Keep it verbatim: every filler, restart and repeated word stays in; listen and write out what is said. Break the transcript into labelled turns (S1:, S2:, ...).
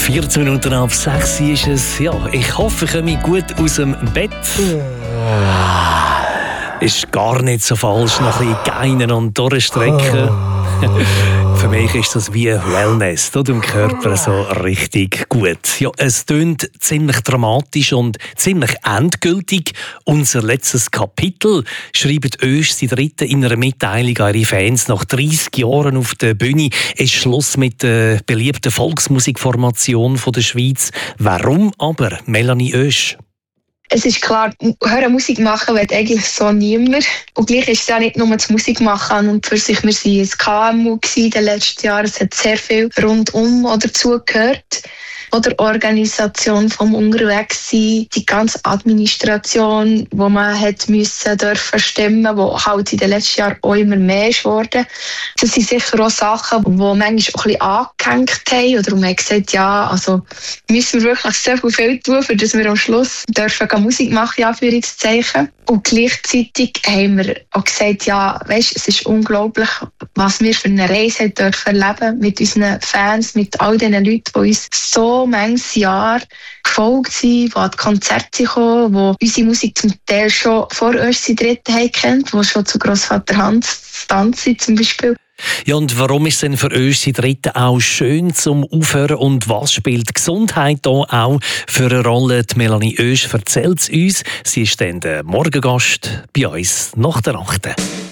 S1: vierzehn Minuten ab sechs ist es. Ja, ich hoffe, ich komme gut aus dem Bett. Ist gar nicht so falsch, noch ein bisschen geinen und durchstrecken. Für mich ist das wie Wellness, tut dem Körper so richtig gut. Ja, es tönt ziemlich dramatisch und ziemlich endgültig. Unser letztes Kapitel schreibt Ösch die Dritte in einer Mitteilung an ihre Fans. Nach dreissig Jahren auf der Bühne ist Schluss mit der beliebten Volksmusikformation der Schweiz. Warum aber, Melanie Ösch?
S2: Es ist klar, hören Musik machen will eigentlich so niemand. Und gleich ist es ja nicht nur das Musik machen und für sich. Wir waren ein K M U in den letzten Jahren. Es hat sehr viel rundum dazu gehört. Oder Organisation vom Unterwegssein, die ganze Administration, wo man hat müssen dürfen stemmen, wo halt in den letzten Jahren auch immer mehr ist worden. Das sind sicher auch Sachen, die manchmal auch ein bisschen angehängt haben. Oder man hat gesagt, ja, also müssen wir wirklich so viel tun, für dass wir am Schluss dürfen Musik machen, in Anführungszeichen. Und gleichzeitig haben wir auch gesagt, ja, weisst, es ist unglaublich, was wir für eine Reise haben dürfen erleben mit unseren Fans, mit all den Leuten, die uns so manches Jahr gefolgt sind, die an die Konzerte kommen, die unsere Musik zum Teil schon vor uns die Dritten haben kennt, die schon zu Grossvater Hans tanzen zum Beispiel.
S1: Ja, und warum ist es denn für uns die Dritten auch schön zum Aufhören und was spielt Gesundheit da auch für eine Rolle? Die Melanie Oesch erzählt es uns. Sie ist dann der Morgengast bei uns nach der achten